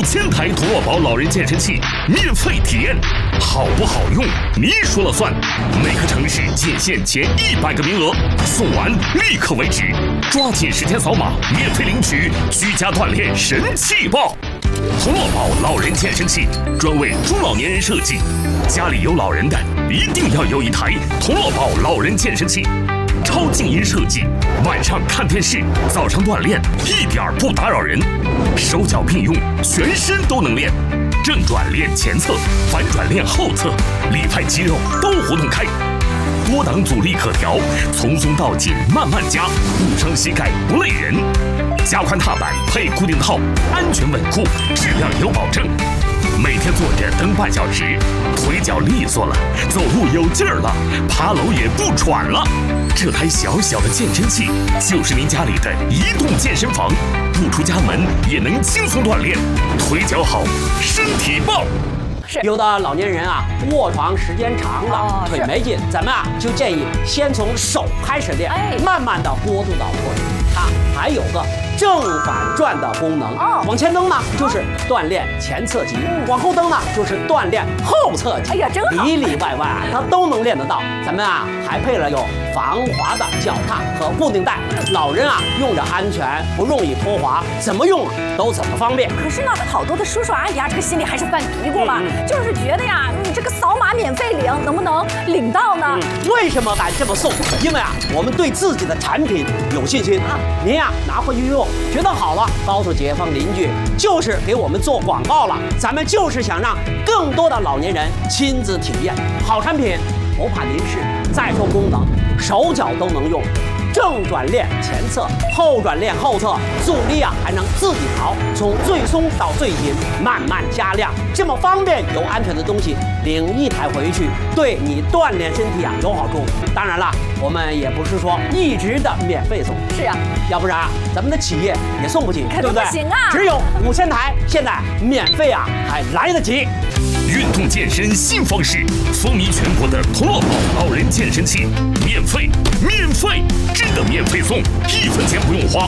5000台童乐宝老人健身器免费体验，好不好用你说了算。每个城市仅限前100个名额，送完立刻为止，抓紧时间扫码免费领取居家锻炼神器包。童乐宝老人健身器专为中老年人设计，家里有老人的一定要有一台童乐宝老人健身器。超静音设计，晚上看电视，早上锻炼一点不打扰人，手脚并用，全身都能练。正转练前侧，反转练后侧，里派肌肉都活动开。多档阻力可调，从松到紧慢慢加，不伤膝盖不累人。加宽踏板配固定套，安全稳固，质量有保证。每天坐着蹬半小时，腿脚利索了，走路有劲儿了，爬楼也不喘了。这台小小的健身器就是您家里的移动健身房，不出家门也能轻松锻炼，腿脚好，身体棒。 有的老年人啊，卧床时间长了，腿没劲，咱们啊就建议先从手开始练，慢慢的过渡到腿。它还有个正反转的功能，往前蹬呢就是锻炼前侧肌，往后蹬呢就是锻炼后侧肌。哎呀，真好，里里外外啊它都能练得到。咱们啊还配了有防滑的脚踏和固定带，老人啊用着安全，不容易脱滑，怎么用都怎么方便。 可是呢，好多的叔叔阿姨啊，这个心里还是犯嘀咕嘛，就是觉得呀，你这个扫码免费领，能不能领到呢？ 为什么敢这么送？因为啊，我们对自己的产品有信心。您呀拿回去用，觉得好了，告诉街坊邻居，就是给我们做广告了。咱们就是想让更多的老年人亲自体验好产品，不怕您试。再说功能，手脚都能用。正转练前侧，后转练后侧，阻力啊还能自己调，从最松到最紧，慢慢加量，这么方便又安全的东西，领一台回去，对你锻炼身体啊有好处。当然了，我们也不是说一直的免费送， 是啊， 要不然咱们的企业也送不起，对不对？ 不行啊， 只有5000台，现在免费啊还来得及。 运动健身新方式，风靡全国的童乐宝老人健身器，免费，真的免费送，1分钱不用花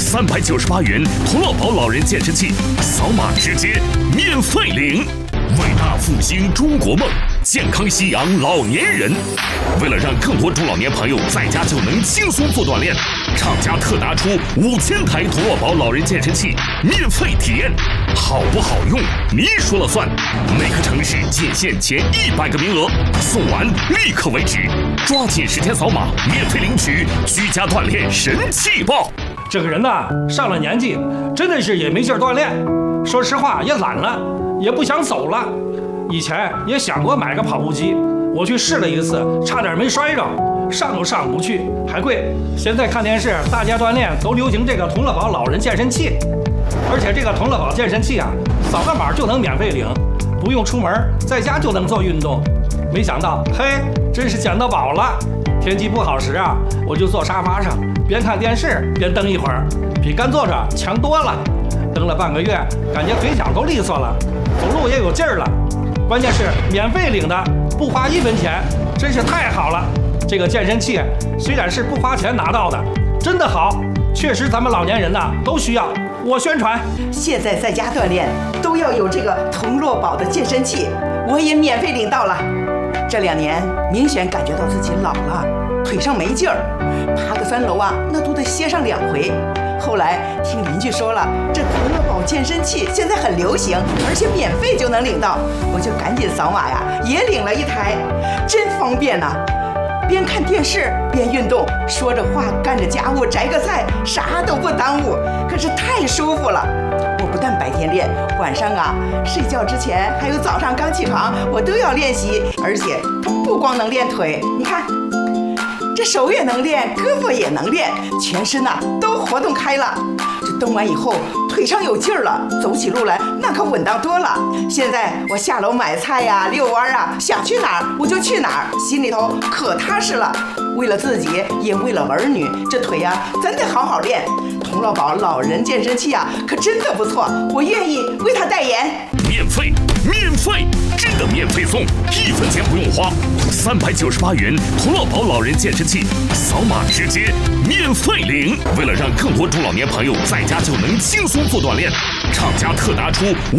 ，398元童乐宝老人健身器，扫码直接免费领。伟大复兴中国梦，健康夕阳老年人。为了让更多中老年朋友在家就能轻松做锻炼，厂家特拿出5000台童乐宝老人健身器免费体验，好不好用你说了算。每个城市仅限前100个名额，送完立刻为止，抓紧时间扫码免费领取居家锻炼神器包。 这个人呐，上了年纪，真的是也没劲儿锻炼，说实话也懒了，也不想走了。以前也想过买个跑步机，我去试了一次，差点没摔着，上都上不去，还贵。现在看电视，大家锻炼都流行这个童乐宝老人健身器，而且这个童乐宝健身器啊，扫个码就能免费领，不用出门，在家就能做运动。没想到，嘿，真是捡到宝了！天气不好时啊，我就坐沙发上，边看电视边蹬一会儿，比干坐着强多了。蹬了半个月，感觉腿脚都利索了，走路也有劲儿了。关键是免费领的，不花1分钱，真是太好了。这个健身器虽然是不花钱拿到的，真的好，确实咱们老年人呐都需要。我宣传， 现在在家锻炼都要有这个童乐宝的健身器，我也免费领到了。这2年明显感觉到自己老了，腿上没劲儿，爬个3楼啊，那都得歇上2回。后来听邻居说了，这童乐宝健身器现在很流行，而且免费就能领到，我就赶紧扫码呀，也领了一台，真方便呐！边看电视边运动，说着话干着家务，摘个菜，啥都不耽误，可是太舒服了。我不但白天练，晚上啊睡觉之前还有早上刚起床，我都要练习，而且不光能练腿，你看。这手也能练，胳膊也能练，全身呐都活动开了。这蹬完以后，腿上有劲儿了，走起路来那可稳当多了。现在我下楼买菜呀、遛弯啊，想去哪儿我就去哪儿，心里头可踏实了。为了自己，也为了儿女，这腿呀真得好好练。童乐宝老人健身器啊，可真的不错，我愿意为他代言。 免费，真的免费送，1分钱不用花，398元童乐宝老人健身器，扫码直接免费领。为了让更多中老年朋友在家就能轻松做锻炼，厂家特拿出